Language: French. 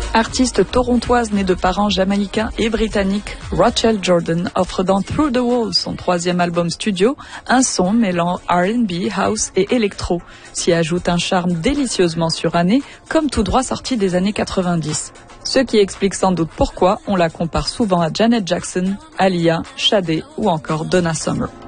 Artiste torontoise née de parents jamaïcains et britanniques, Rachel Jordan offre dans Through the Walls, son 3e album studio, un son mêlant R&B, house et électro. S'y ajoute un charme délicieusement suranné, comme tout droit sorti des années 90. Ce qui explique sans doute pourquoi on la compare souvent à Janet Jackson, Aaliyah, Sade ou encore Donna Summer.